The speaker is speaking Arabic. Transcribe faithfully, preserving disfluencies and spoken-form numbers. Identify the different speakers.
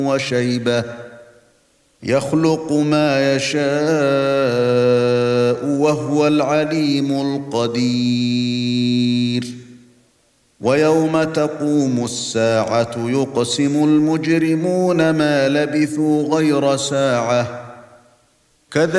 Speaker 1: وشيبة يخلق ما يشاء وهو العليم القدير ويوم تقوم الساعة يقسم المجرمون ما لبثوا غير ساعة كذلك